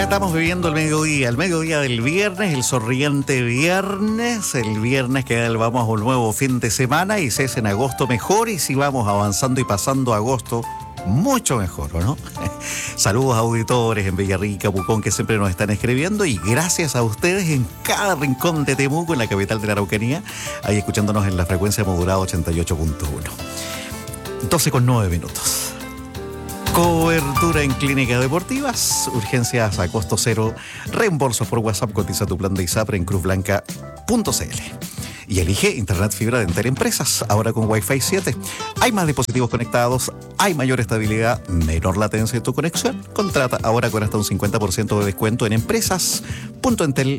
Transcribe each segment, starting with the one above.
estamos viviendo el mediodía del viernes, el sonriente viernes, el viernes que vamos a un nuevo fin de semana y si es en agosto mejor y si vamos avanzando y pasando agosto mucho mejor, ¿o no? Saludos a auditores en Villarrica, Pucón, que siempre nos están escribiendo y gracias a ustedes en cada rincón de Temuco, en la capital de la Araucanía, ahí escuchándonos en la frecuencia modulada 88.1. 12:09. Cobertura en clínicas deportivas, urgencias a costo cero, reembolsos por WhatsApp, cotiza tu plan de ISAPRE en cruzblanca.cl. Y elige Internet Fibra de Entel Empresas, ahora con Wi-Fi 7. Hay más dispositivos conectados, hay mayor estabilidad, menor latencia en tu conexión. Contrata ahora con hasta un 50% de descuento en empresas.entel.cl.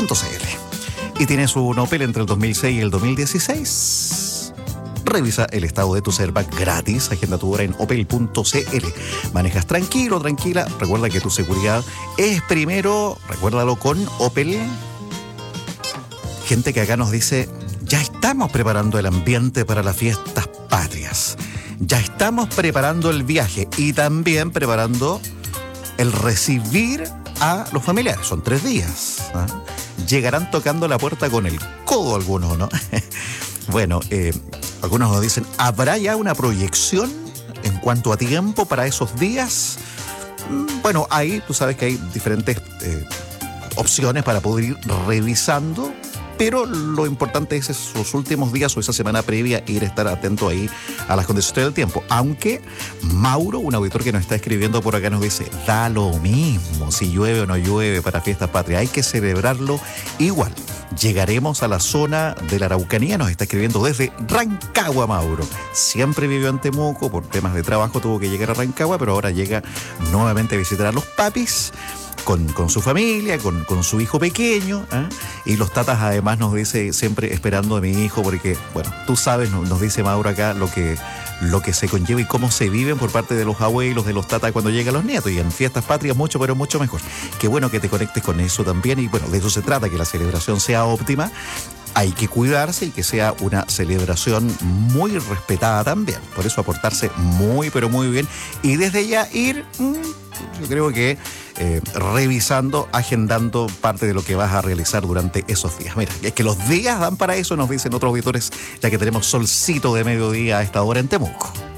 ¿Y tienes un Opel entre el 2006 y el 2016? Revisa el estado de tu Servac gratis. Agenda tu hora en opel.cl. Manejas tranquilo, tranquila. Recuerda que tu seguridad es primero. Recuérdalo con Opel. Gente que acá nos dice, ya estamos preparando el ambiente para las fiestas patrias. Ya estamos preparando el viaje y también preparando el recibir a los familiares. Son 3 días. ¿Ah? Llegarán tocando la puerta con el codo algunos, ¿no? Bueno, algunos nos dicen, ¿habrá ya una proyección en cuanto a tiempo para esos días? Bueno, ahí tú sabes que hay diferentes opciones para poder ir revisando, pero lo importante es esos últimos días o esa semana previa ir a estar atento ahí a las condiciones del tiempo. Aunque Mauro, un auditor que nos está escribiendo por acá, nos dice, da lo mismo si llueve o no llueve para fiestas patrias, hay que celebrarlo igual. Llegaremos a la zona de la Araucanía, nos está escribiendo desde Rancagua, Mauro. Siempre vivió en Temuco, por temas de trabajo tuvo que llegar a Rancagua, pero ahora llega nuevamente a visitar a los papis con su familia, con su hijo pequeño, ¿eh? Y los tatas además nos dice siempre esperando a mi hijo, porque, bueno, tú sabes, nos dice Mauro acá lo que se conlleva y cómo se viven por parte de los abuelos, de los tatas cuando llegan los nietos, y en fiestas patrias mucho, pero mucho mejor. Qué bueno que te conectes con eso también, y bueno, de eso se trata, que la celebración sea óptima. Hay que cuidarse y que sea una celebración muy respetada también. Por eso aportarse muy, pero muy bien. Y desde ya ir, yo creo que revisando, agendando parte de lo que vas a realizar durante esos días. Mira, es que los días dan para eso, nos dicen otros auditores, ya que tenemos solcito de mediodía a esta hora en Temuco.